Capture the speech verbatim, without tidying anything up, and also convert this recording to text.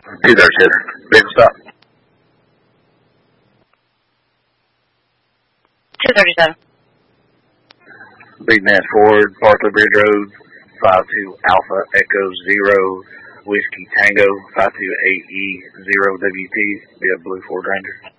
two thirty-seven. Big stop. two thirty-seven. Big Nash Ford, Bartlett Bridge Road, five two Alpha Echo zero, Whiskey Tango, five two eight E zero W T, be a blue Ford Ranger.